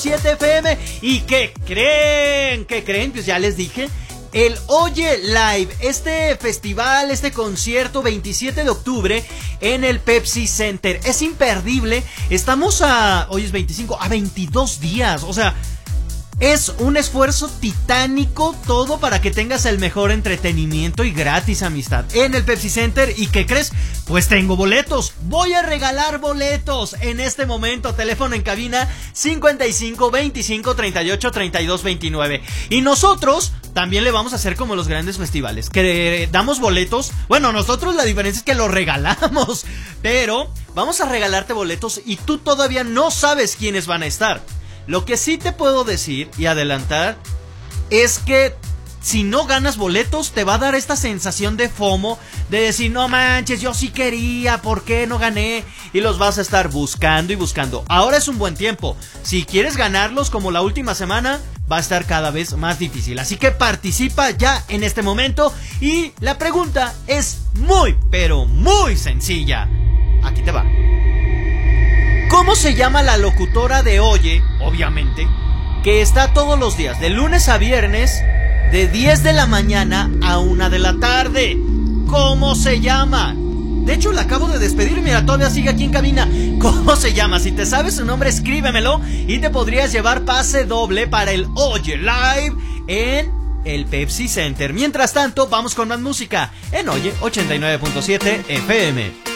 7 FM. ¿Y qué creen? ¿Qué creen? Pues ya les dije. El Oye Live, este festival, este concierto 27 de octubre en el Pepsi Center. Es imperdible. Estamos hoy es 25, a 22 días. O sea, es un esfuerzo titánico todo para que tengas el mejor entretenimiento y gratis, amistad, en el Pepsi Center. ¿Y qué crees? Pues tengo boletos. Voy a regalar boletos en este momento. Teléfono en cabina 55 25 38 32 29. Y nosotros también le vamos a hacer como los grandes festivales, que damos boletos. Bueno, nosotros la diferencia es que los regalamos, pero vamos a regalarte boletos y tú todavía no sabes quiénes van a estar. Lo que sí te puedo decir y adelantar es que si no ganas boletos te va a dar esta sensación de FOMO, de decir, no manches, yo sí quería, ¿por qué no gané? Y los vas a estar buscando y buscando. Ahora es un buen tiempo. Si quieres ganarlos como la última semana, va a estar cada vez más difícil. Así que participa ya en este momento. Y la pregunta es muy, pero muy sencilla. Aquí te va. ¿Cómo se llama la locutora de Oye, obviamente, que está todos los días, de lunes a viernes, de 10 de la mañana a 1 de la tarde? ¿Cómo se llama? De hecho, la acabo de despedir, mira, todavía sigue aquí en cabina. ¿Cómo se llama? Si te sabes su nombre, escríbemelo y te podrías llevar pase doble para el Oye Live en el Pepsi Center. Mientras tanto, vamos con más música en Oye 89.7 FM.